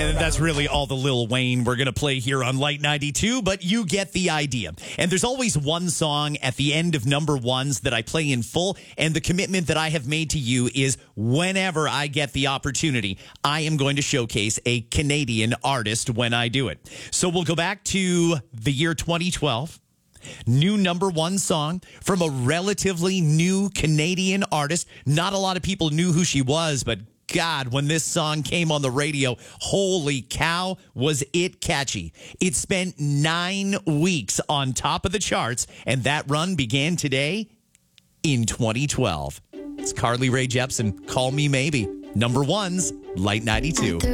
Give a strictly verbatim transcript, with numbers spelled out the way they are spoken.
And that's really all the Lil Wayne we're going to play here on Light ninety-two, but you get the idea. And there's always one song at the end of number ones that I play in full, and the commitment that I have made to you is whenever I get the opportunity, I am going to showcase a Canadian artist when I do it. So we'll go back to the year twenty twelve. New number one song from a relatively new Canadian artist. Not a lot of people knew who she was, but God, when this song came on the radio, holy cow, was it catchy. It spent nine weeks on top of the charts, and that run began today in twenty twelve. It's Carly Rae Jepsen, Call Me Maybe. Number one's Light ninety-two.